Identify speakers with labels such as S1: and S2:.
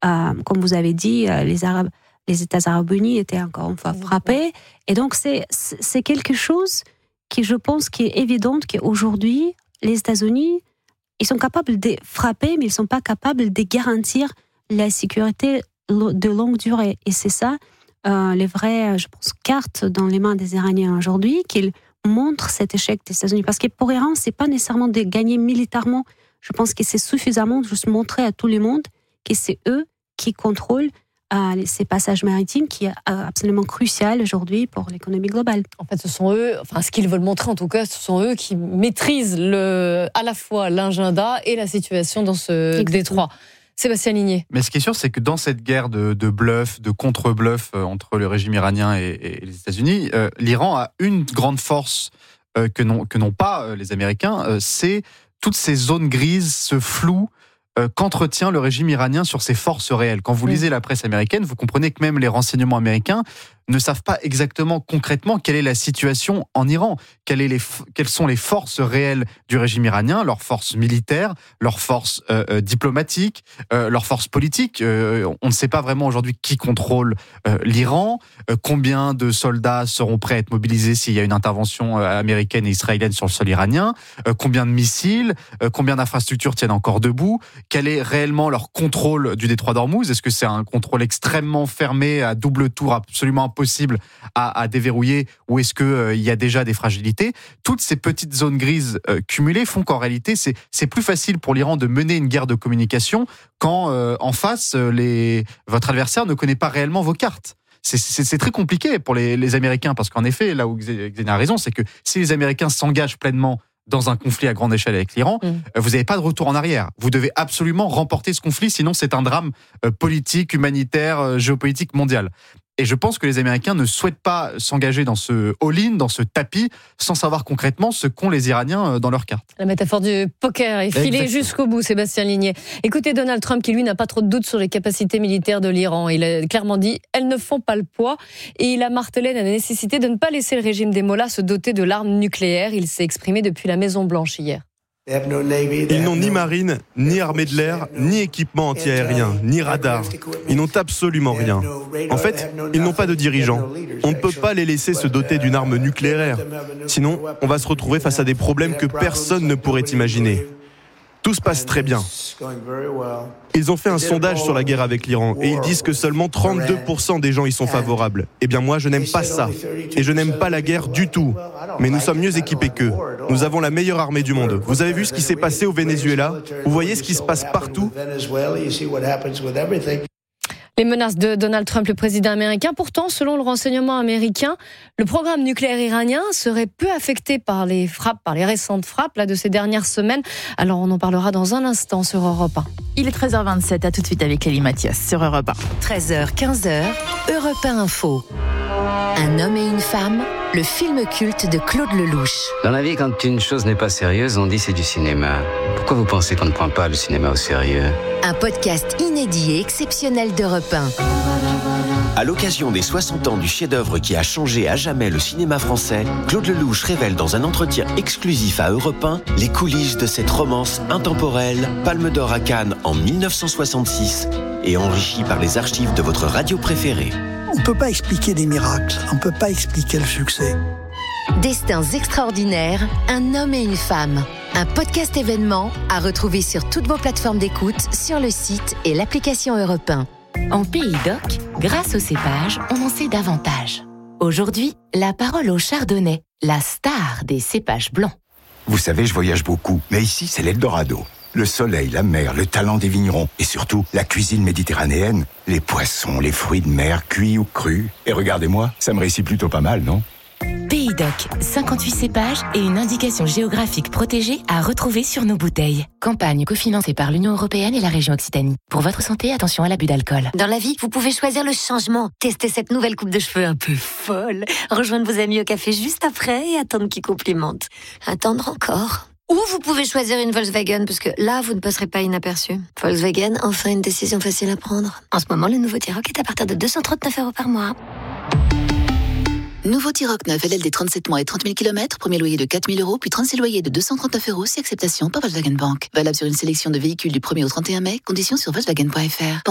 S1: comme vous avez dit, les États arabes unis étaient encore une fois frappés. Et donc, c'est quelque chose qui, je pense, qui est évident qu'aujourd'hui, les États-Unis, ils sont capables de frapper, mais ils ne sont pas capables de garantir la sécurité de longue durée. Et c'est ça, les vraies, je pense, cartes dans les mains des Iraniens aujourd'hui, qu'ils montrent cet échec des États-Unis. Parce que pour l'Iran, ce n'est pas nécessairement de gagner militairement. Je pense que c'est suffisamment de juste montrer à tout le monde que c'est eux qui contrôlent ces passages maritimes qui est absolument crucial aujourd'hui pour l'économie globale.
S2: En fait, ce sont eux, ce qu'ils veulent montrer en tout cas, ce sont eux qui maîtrisent à la fois l'agenda et la situation dans ce détroit. Sébastien Ligné.
S3: Mais ce qui est sûr, c'est que dans cette guerre de bluff, de contre-bluff entre le régime iranien et les États-Unis, l'Iran a une grande force que n'ont pas les Américains, c'est toutes ces zones grises, ce flou qu'entretient le régime iranien sur ses forces réelles. Quand vous lisez la presse américaine, vous comprenez que même les renseignements américains ne savent pas exactement, concrètement, quelle est la situation en Iran, quelles sont les forces réelles du régime iranien, leurs forces militaires, leurs forces diplomatiques, leurs forces politiques. On ne sait pas vraiment aujourd'hui qui contrôle l'Iran, combien de soldats seront prêts à être mobilisés s'il y a une intervention américaine et israélienne sur le sol iranien, combien de missiles, combien d'infrastructures tiennent encore debout, quel est réellement leur contrôle du détroit d'Ormuz. Est-ce que c'est un contrôle extrêmement fermé, à double tour, absolument impossible à déverrouiller, ou est-ce qu'il y a déjà des fragilités? Toutes ces petites zones grises cumulées font qu'en réalité, c'est plus facile pour l'Iran de mener une guerre de communication quand en face, votre adversaire ne connaît pas réellement vos cartes. C'est très compliqué pour les Américains, parce qu'en effet, là où Xenia a raison, c'est que si les Américains s'engagent pleinement dans un conflit à grande échelle avec l'Iran, vous n'avez pas de retour en arrière. Vous devez absolument remporter ce conflit, sinon c'est un drame politique, humanitaire, géopolitique mondial. Et je pense que les Américains ne souhaitent pas s'engager dans ce all-in, dans ce tapis, sans savoir concrètement ce qu'ont les Iraniens dans leurs cartes.
S2: La métaphore du poker est filée jusqu'au bout, Sébastien Ligné. Écoutez Donald Trump, qui lui n'a pas trop de doutes sur les capacités militaires de l'Iran. Il a clairement dit « elles ne font pas le poids ». Et il a martelé la nécessité de ne pas laisser le régime des Mollahs se doter de l'arme nucléaire. Il s'est exprimé depuis la Maison-Blanche hier.
S4: Ils n'ont ni marine, ni armée de l'air, ni équipement anti-aérien, ni radar. Ils n'ont absolument rien. En fait, ils n'ont pas de dirigeants. On ne peut pas les laisser se doter d'une arme nucléaire. Sinon, on va se retrouver face à des problèmes que personne ne pourrait imaginer. Tout se passe très bien. Ils ont fait un sondage sur la guerre avec l'Iran et ils disent que seulement 32% des gens y sont favorables. Eh bien moi, je n'aime pas ça. Et je n'aime pas la guerre du tout. Mais nous sommes mieux équipés qu'eux. Nous avons la meilleure armée du monde. Vous avez vu ce qui s'est passé au Venezuela? Vous voyez ce qui se passe partout?
S2: Les menaces de Donald Trump, le président américain. Pourtant, selon le renseignement américain, le programme nucléaire iranien serait peu affecté par les récentes frappes de ces dernières semaines. Alors, on en parlera dans un instant sur Europe 1.
S5: Il est 13h27, à tout de suite avec Lélie Mathias sur Europe 1.
S6: 13h, 15h, Europe 1 Info. Un homme et une femme, le film culte de Claude Lelouch.
S7: Dans la vie, quand une chose n'est pas sérieuse, on dit c'est du cinéma. Pourquoi vous pensez qu'on ne prend pas le cinéma au sérieux?
S6: Un podcast inédit et exceptionnel d'Europe 1.
S8: À l'occasion des 60 ans du chef-d'œuvre qui a changé à jamais le cinéma français, Claude Lelouch révèle dans un entretien exclusif à Europe 1 les coulisses de cette romance intemporelle, Palme d'Or à Cannes en 1966 et enrichie par les archives de votre radio préférée.
S9: On ne peut pas expliquer des miracles, on ne peut pas expliquer le succès.
S6: Destins extraordinaires, un homme et une femme. Un podcast événement à retrouver sur toutes vos plateformes d'écoute, sur le site et l'application Europe 1. En Pays d'Oc, grâce au cépage, on en sait davantage. Aujourd'hui, la parole au chardonnay, la star des cépages blancs.
S10: Vous savez, je voyage beaucoup, mais ici, c'est l'Eldorado. Le soleil, la mer, le talent des vignerons et surtout la cuisine méditerranéenne, les poissons, les fruits de mer, cuits ou crus. Et regardez-moi, ça me réussit plutôt pas mal, non ?
S6: Pays d'Oc, 58 cépages et une indication géographique protégée à retrouver sur nos bouteilles. Campagne cofinancée par l'Union européenne et la région Occitanie. Pour votre santé, attention à l'abus d'alcool.
S11: Dans la vie, vous pouvez choisir le changement. Tester cette nouvelle coupe de cheveux un peu folle. Rejoindre vos amis au café juste après et attendre qu'ils complimentent. Attendre encore. Ou vous pouvez choisir une Volkswagen, parce que là, vous ne passerez pas inaperçu. Volkswagen, enfin une décision facile à prendre. En ce moment, le nouveau T-Roc est à partir de 239 € par mois.
S12: Nouveau T-Roc 9, LLD 37 mois et 30 000 km, premier loyer de 4 000 €, puis 36 loyers de 239 € si acceptation par Volkswagen Bank. Valable sur une sélection de véhicules du 1er au 31 mai, conditions sur Volkswagen.fr.